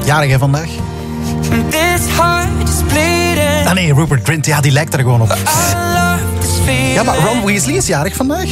Jarig hè vandaag? Ah nee, Rupert Grint, ja, die lijkt er gewoon op. Ja, maar Ron Weasley is jarig vandaag.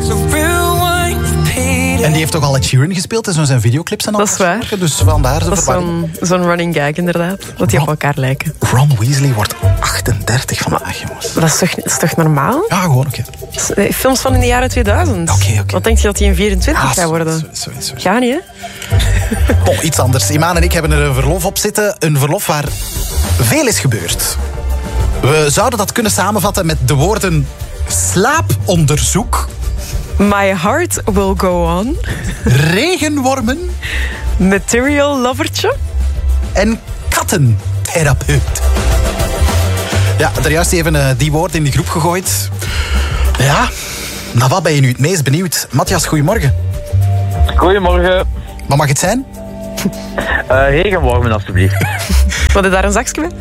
En die heeft toch al Ed Sheeran gespeeld in zijn videoclips en al. Dat is waar. Dus vandaar de verwarring. Dat is zo'n running gag inderdaad, dat die op elkaar lijken. Ron Weasley wordt 38 vandaag, jongens. Dat is toch normaal? Ja, gewoon oké. Films van in de jaren 2000. Oké. Wat denk je dat hij in 24 gaat worden? Sorry. Ga niet, hè? Bon, iets anders. Imaan en ik hebben er een verlof op zitten. Een verlof waar veel is gebeurd. We zouden dat kunnen samenvatten met de woorden slaaponderzoek. My heart will go on. Regenwormen. Material lovertje. En kattentherapeut. Ja, er juist even die woorden in de groep gegooid. Ja, naar wat ben je nu het meest benieuwd? Matthias, goedemorgen. Goedemorgen. Wat mag het zijn? Regenwormen, alstublieft. Wat is daar een zakje mee?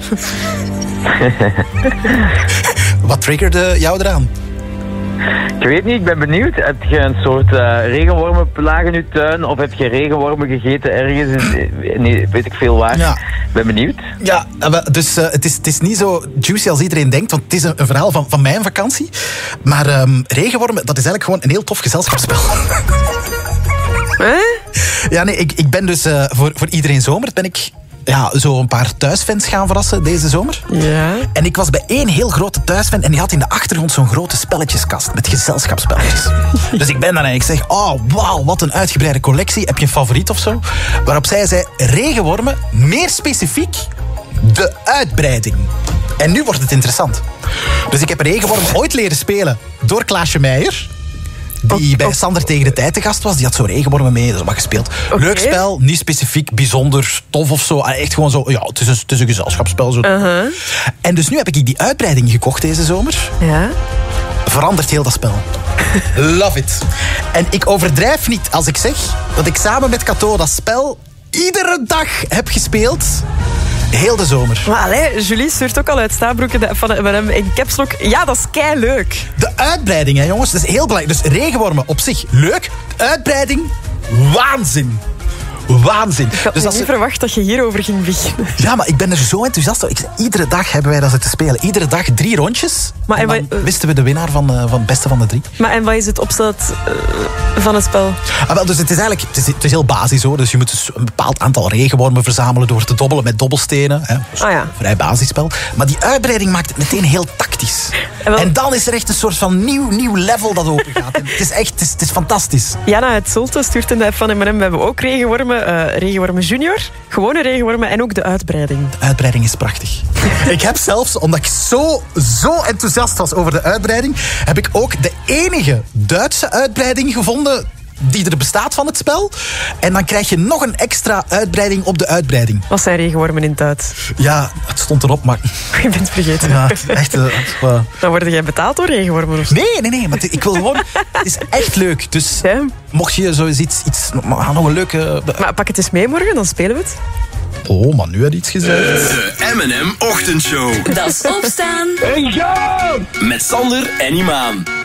Wat triggerde jou eraan? Ik weet niet, ik ben benieuwd. Heb je een soort regenwormenplaag in je tuin? Of heb je regenwormen gegeten ergens? Nee, weet ik veel waar. Ja. Ik ben benieuwd. Ja, dus het is niet zo juicy als iedereen denkt, want het is een verhaal van mijn vakantie. Maar regenwormen, dat is eigenlijk gewoon een heel tof gezelschapsspel. Ja, nee, ik ben dus voor iedereen zomer ben ik zo een paar thuisfans gaan verrassen deze zomer. Ja. En ik was bij één heel grote thuisfan en die had in de achtergrond zo'n grote spelletjeskast met gezelschapsspelletjes. Dus ik ben daar en ik zeg, oh wauw, wat een uitgebreide collectie. Heb je een favoriet of zo? Waarop zij zei, regenwormen, meer specifiek, de uitbreiding. En nu wordt het interessant. Dus ik heb regenwormen ooit leren spelen door Klaasje Meijer. Die bij Sander tegen de tijd te gast was. Die had zo regenwormen mee, dat is wat gespeeld. Okay. Leuk spel, niet specifiek bijzonder tof of zo. Echt gewoon zo, ja, het is een gezelschapsspel. Zo. En dus nu heb ik die uitbreiding gekocht deze zomer. Ja. Verandert heel dat spel. Love it. En ik overdrijf niet als ik zeg dat ik samen met Cato dat spel iedere dag heb gespeeld. Heel de zomer. Maar allee, Julie stuurt ook al uit Staanbroeken van hem in caps lock. Ja, dat is keileuk. De uitbreiding, hè, jongens, dat is heel belangrijk. Dus regenwormen op zich leuk. De uitbreiding, waanzin. Waanzin. Ik had niet verwacht dat je hierover ging beginnen. Ja, maar ik ben er zo enthousiast over. Iedere dag hebben wij dat zitten spelen. Iedere dag 3 rondjes. Maar en dan wisten we de winnaar van het beste van de 3. Maar en wat is het opzet van het spel? Wel, dus het is eigenlijk het is heel basis, hoor. Dus je moet dus een bepaald aantal regenwormen verzamelen door te dobbelen met dobbelstenen. Hè. Dus een vrij basisspel. Maar die uitbreiding maakt het meteen heel tactisch. En dan is er echt een soort van nieuw level dat open gaat. Het is echt, het is fantastisch. Jana uit Zulte stuurt in de app van M&M. We hebben ook regenwormen. Regenwormen junior, gewone regenwormen en ook de uitbreiding. De uitbreiding is prachtig. Ik heb zelfs, omdat ik zo enthousiast was over de uitbreiding, heb ik ook de enige Duitse uitbreiding gevonden die er bestaat van het spel. En dan krijg je nog een extra uitbreiding op de uitbreiding. Wat zijn regenwormen in het Duits? Ja, het stond erop, maar... Je bent vergeten. Ja, echt... Dan word jij betaald door regenwormen of zo? Nee, maar ik wil gewoon... Het is echt leuk. Dus mocht je zo iets nog een leuke... Maar pak het eens mee morgen, dan spelen we het. Oh, maar nu had iets gezegd. De M&M Ochtendshow. Dat is opstaan. En gaan! Met Sander en Imaan.